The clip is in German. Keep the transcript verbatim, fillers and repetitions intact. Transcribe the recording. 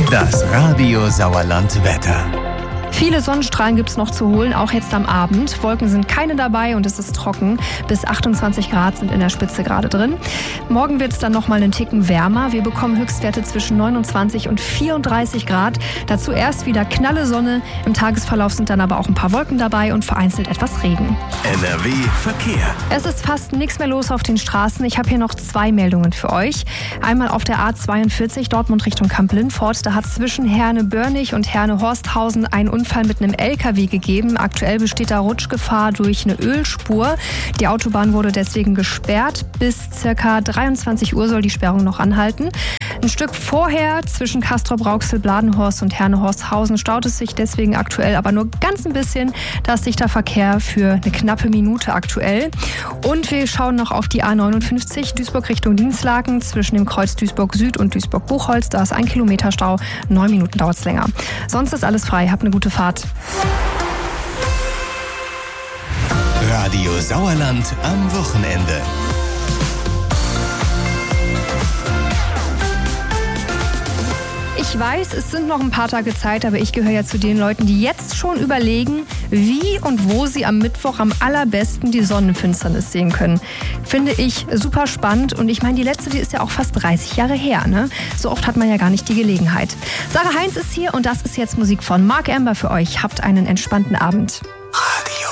Das Radio Sauerland Wetter. Viele Sonnenstrahlen gibt es noch zu holen, auch jetzt am Abend. Wolken sind keine dabei und es ist trocken. Bis achtundzwanzig Grad sind in der Spitze gerade drin. Morgen wird es dann noch mal einen Ticken wärmer. Wir bekommen Höchstwerte zwischen neunundzwanzig und vierunddreißig Grad. Dazu erst wieder knalle Sonne. Im Tagesverlauf sind dann aber auch ein paar Wolken dabei und vereinzelt etwas Regen. N R W Verkehr. Es ist fast nichts mehr los auf den Straßen. Ich habe hier noch zwei Meldungen für euch. Einmal auf der A zweiundvierzig, Dortmund Richtung Kamp-Lindfort. Da hat zwischen Herne-Börnig und Herne-Horsthausen ein Unfall mit einem L K W gegeben. Aktuell besteht da Rutschgefahr durch eine Ölspur. Die Autobahn wurde deswegen gesperrt. Bis ca. dreiundzwanzig Uhr soll die Sperrung noch anhalten. Ein Stück vorher zwischen Castrop-Rauxel, Bladenhorst und Herne-Horsthausen staut es sich deswegen aktuell aber nur ganz ein bisschen. Da ist dichter Verkehr für eine knappe Minute aktuell. Und wir schauen noch auf die A neunundfünfzig, Duisburg Richtung Dinslaken, zwischen dem Kreuz Duisburg Süd und Duisburg-Buchholz. Da ist ein Kilometer Stau. Neun Minuten dauert es länger. Sonst ist alles frei. Habt eine gute Fahrt. Radio Sauerland am Wochenende. Ich weiß, es sind noch ein paar Tage Zeit, aber ich gehöre ja zu den Leuten, die jetzt schon überlegen, wie und wo sie am Mittwoch am allerbesten die Sonnenfinsternis sehen können. Finde ich super spannend und ich meine, die letzte, die ist ja auch fast dreißig Jahre her, ne? So oft hat man ja gar nicht die Gelegenheit. Sarah Heinz ist hier und das ist jetzt Musik von Mark Amber für euch. Habt einen entspannten Abend.